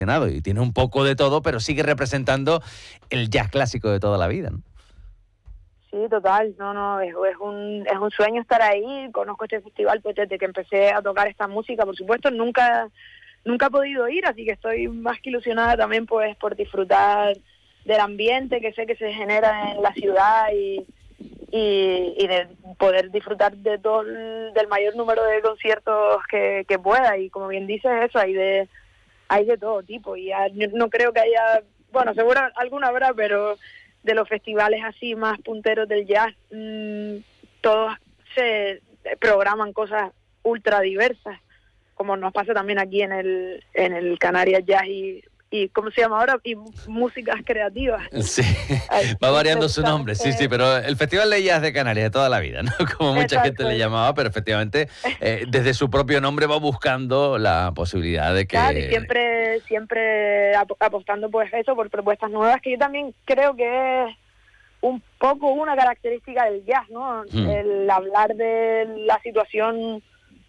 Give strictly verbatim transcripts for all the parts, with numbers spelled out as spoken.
y tiene un poco de todo, pero sigue representando el jazz clásico de toda la vida, ¿no? Sí, total, no, no, es, es un es un sueño estar ahí. Conozco este festival pues desde que empecé a tocar esta música, por supuesto, nunca nunca he podido ir, así que estoy más que ilusionada también pues por disfrutar del ambiente que sé que se genera en la ciudad y, y, y de poder disfrutar de todo el, del mayor número de conciertos que, que pueda. Y como bien dices, eso, hay de hay de todo tipo, y ya, no creo que haya, bueno, seguro alguna habrá, pero de los festivales así más punteros del jazz, mmm, todos se programan cosas ultra diversas, como nos pasa también aquí en el en el Canarias Jazz y, y ¿cómo se llama ahora? Y músicas creativas. Sí, va variando su nombre, sí, sí, pero el Festival de Jazz de Canarias de toda la vida, ¿no? Como mucha Exacto. gente le llamaba, pero efectivamente eh, desde su propio nombre va buscando la posibilidad de que... Claro, y siempre, siempre apostando pues eso, por propuestas nuevas, que yo también creo que es un poco una característica del jazz, ¿no? Hmm. El hablar de la situación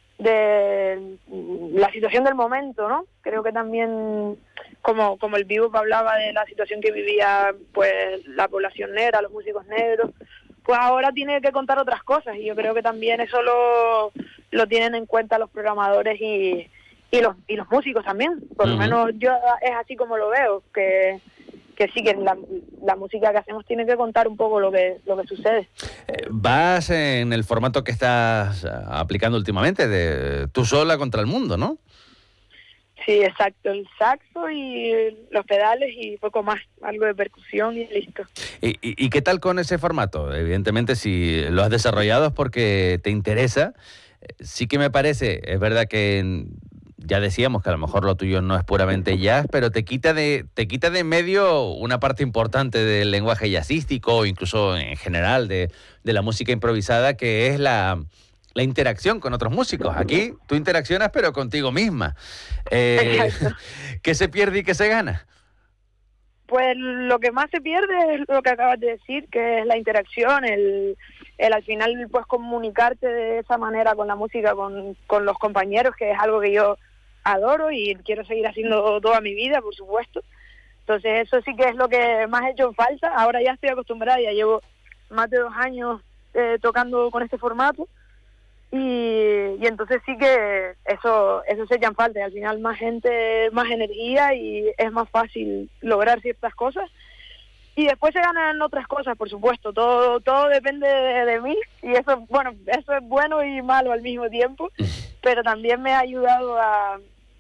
de la situación del momento, ¿no? Creo que también, como como el Bebop hablaba de la situación que vivía pues la población negra, los músicos negros, pues ahora tiene que contar otras cosas, y yo creo que también eso lo, lo tienen en cuenta los programadores y, y los y los músicos también. Por lo uh-huh. menos yo es así como lo veo, que que sí, que la, la música que hacemos tiene que contar un poco lo que lo que sucede. Vas en el formato que estás aplicando últimamente, de tú sola contra el mundo, ¿no? Sí, exacto, el saxo y los pedales y poco más, algo de percusión y listo. ¿Y, y, y qué tal con ese formato? Evidentemente, si lo has desarrollado es porque te interesa. Sí que me parece, es verdad que... Ya decíamos que a lo mejor lo tuyo no es puramente jazz, pero te quita de te quita de en medio una parte importante del lenguaje jazzístico, o incluso en general de, de la música improvisada, que es la, la interacción con otros músicos. Aquí tú interaccionas, pero contigo misma. Eh, ¿Qué se pierde y qué se gana? Pues lo que más se pierde es lo que acabas de decir, que es la interacción, el, el al final pues comunicarte de esa manera con la música, con, con los compañeros, que es algo que yo adoro y quiero seguir haciendo toda mi vida, por supuesto. Entonces eso sí que es lo que más he hecho en falta. Ahora ya estoy acostumbrada, ya llevo más de dos años eh, tocando con este formato, y, y entonces sí que eso eso se echa en falta, y al final más gente, más energía, y es más fácil lograr ciertas cosas. Y después se ganan otras cosas, por supuesto, todo todo depende de, de mí, y eso, bueno, eso es bueno y malo al mismo tiempo, pero también me ha ayudado a,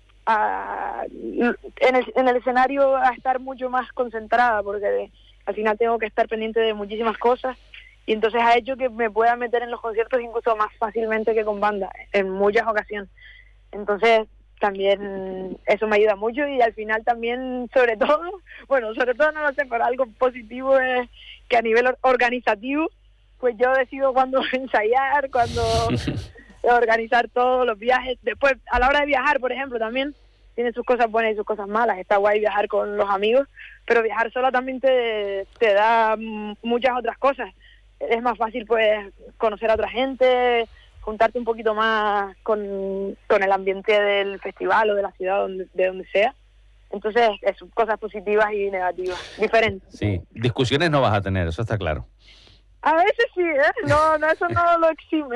a en, el, en el escenario a estar mucho más concentrada, porque al final tengo que estar pendiente de muchísimas cosas, y entonces ha hecho que me pueda meter en los conciertos incluso más fácilmente que con banda, en muchas ocasiones. Entonces también eso me ayuda mucho, y al final también, sobre todo, bueno, sobre todo no lo sé, pero algo positivo es que a nivel organizativo, pues yo decido cuándo ensayar, cuándo organizar todos los viajes. Después, a la hora de viajar, por ejemplo, también tiene sus cosas buenas y sus cosas malas. Está guay viajar con los amigos, pero viajar sola también te, te da muchas otras cosas. Es más fácil, pues, conocer a otra gente, juntarte un poquito más con, con el ambiente del festival o de la ciudad, donde, de donde sea. Entonces, es cosas positivas y negativas, diferentes. Sí, discusiones no vas a tener, eso está claro. A veces sí, ¿eh? No, no, eso no lo exime.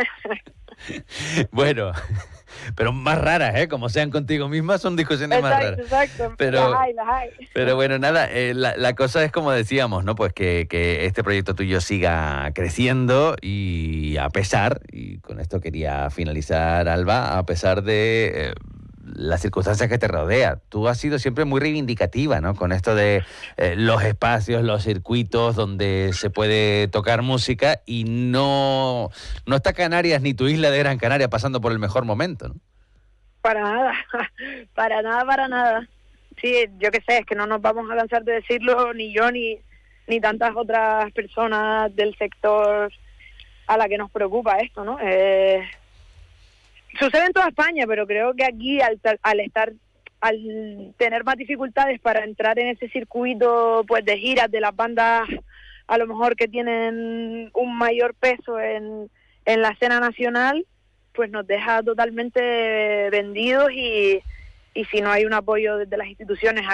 Bueno, pero más raras, ¿eh? Como sean contigo mismas, son discusiones exacto, más raras. Exacto, pero, las hay, las hay. Pero bueno, nada, eh, la, la cosa es como decíamos, ¿no? Pues que, que este proyecto tuyo siga creciendo, y a pesar, y con esto quería finalizar, Alba, a pesar de... Eh, las circunstancias que te rodea. Tú has sido siempre muy reivindicativa, ¿no? Con esto de eh, los espacios, los circuitos donde se puede tocar música, y no, no está Canarias ni tu isla de Gran Canaria pasando por el mejor momento, ¿no? Para nada, para nada, para nada. Sí, yo qué sé, es que no nos vamos a cansar de decirlo, ni yo ni, ni tantas otras personas del sector a la que nos preocupa esto, ¿no? Eh, Sucede en toda España, pero creo que aquí al, al estar, al tener más dificultades para entrar en ese circuito pues de giras de las bandas a lo mejor que tienen un mayor peso en, en la escena nacional, pues nos deja totalmente vendidos, y, y si no hay un apoyo desde las instituciones